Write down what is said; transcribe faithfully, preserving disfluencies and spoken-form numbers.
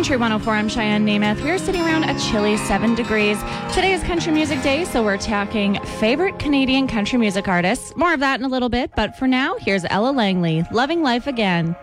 Country one oh four, I'm Cheyenne Namath. We're sitting around a chilly seven degrees. Today is Country Music Day, so we're talking favorite Canadian country music artists. More of that in a little bit, but for now, here's Ella Langley, Loving Life Again.